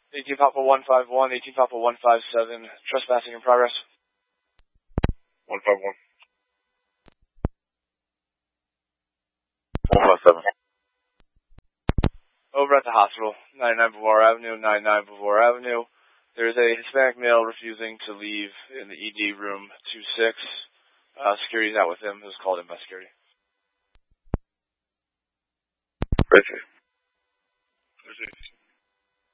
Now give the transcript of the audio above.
18 Papa 151, 18 Papa 157, trespassing in progress. 151. 157. Over at the hospital, 99 Bavor Avenue, 99 Bavor Avenue. There's a Hispanic male refusing to leave in the ED room 26. Security's out with him. It was called in by security. Right.